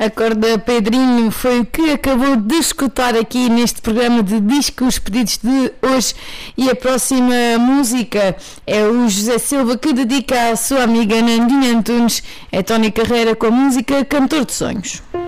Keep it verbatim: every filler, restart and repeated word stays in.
Acorda Pedrinho foi o que acabou de escutar aqui neste programa de discos pedidos de hoje, e a próxima música é o José Silva, que dedica à sua amiga Nandinha Antunes. É Tony Carreira com a música Cantor de Sonhos.